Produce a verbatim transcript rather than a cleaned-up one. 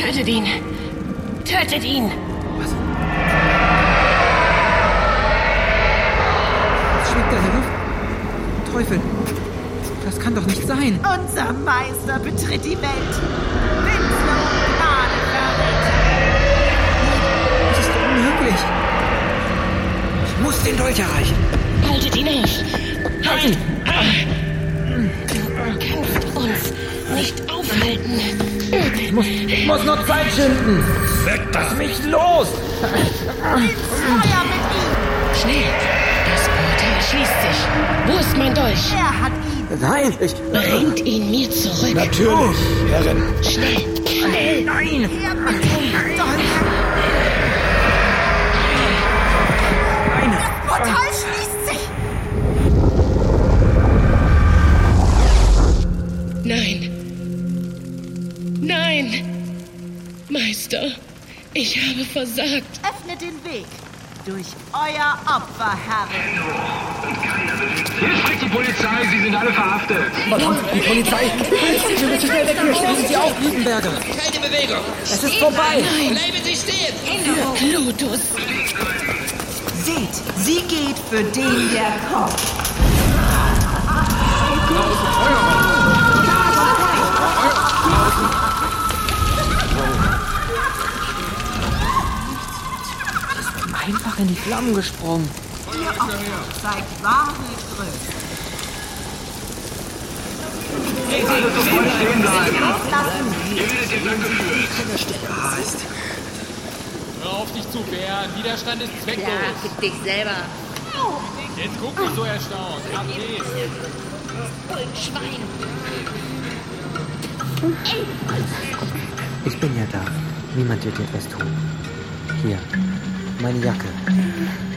Tötet ihn! Tötet ihn! Was? Was schwebt da in der Luft? Teufel! Das kann doch nicht sein! Unser Meister betritt die Welt! Winslow Gnade verrät! Das ist unmöglich! Ich muss den Dolch erreichen! Haltet ihn auf! Halt! Kämpft uns nicht aufhalten! Ich muss, ich muss nur Zeit schinden! Lass mich los! Ins Feuer mit ihm! Schnell! Das Portal schließt sich! Wo ist mein Dolch? Er hat ihn! Nein, ich... Bringt ihn mir zurück! Natürlich, Herrin. Schnell! Schnell! Nein! Er mit dem Dolch! Nein! Das Portal schließt sich! Nein! Nein! Meister, ich habe versagt. Öffnet den Weg! Durch euer Opfer, Herrin! Hier spricht die Polizei, Sie sind alle verhaftet. Verdammt, die Polizei! Wir müssen schnell weg hier! Schließen Sie auf, Liebenberger! Keine Bewegung. Es ist vorbei! Bleiben Sie stehen. Plutus! Seht, sie geht für den, der kommt! Einfach in die Flammen gesprungen. Ihr Opfer zeigt wahre Größe. Sofort stehen bleiben. Lassen Ihr werdet jetzt angeführt. Hör auf, dich zu wehren. Widerstand ist zwecklos. Ja, fick dich selber. Jetzt guck nicht so erstaunt. Ab geht's. Schwein! Ich bin ja da. Niemand wird dir etwas tun. Hier, meine Jacke.